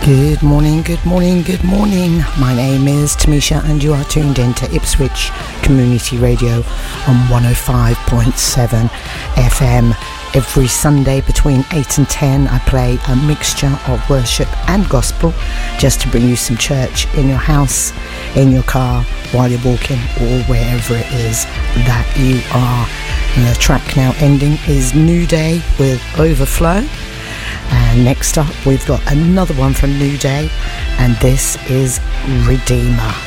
Good morning, good morning, good morning. My name is Tamisha and you are tuned in to Ipswich Community Radio on 105.7 FM. Every Sunday between 8 and 10 I play a mixture of worship and gospel just to bring you some church in your house, in your car, while you're walking or wherever it is that you are. And the track now ending is New Day with Overflow. And next up we've got another one from New Day, and this is Redeemer.